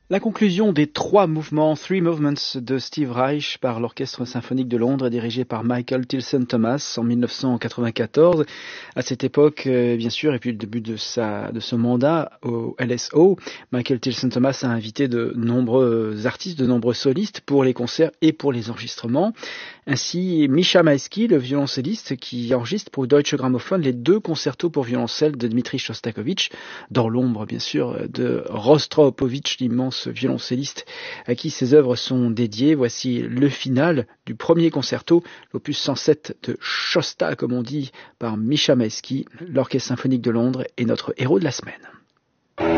La conclusion des Three Movements de Steve Reich par l'Orchestre symphonique de Londres dirigé par Michael Tilson Thomas en 1994. À cette époque, bien sûr, et puis le début de ce mandat au LSO, Michael Tilson Thomas a invité de nombreux artistes, de nombreux solistes pour les concerts et pour les enregistrements. Ainsi, Misha Maïski, le violoncelliste qui enregistre pour Deutsche Grammophon les 2 concertos pour violoncelle de Dmitri Shostakovich, dans l'ombre bien sûr de Rostropovitch, l'immense violoncelliste à qui ces œuvres sont dédiées. Voici le final du premier concerto, l'opus 107 de Shosta, comme on dit, par Misha Maïski. L'Orchestre symphonique de Londres est notre héros de la semaine.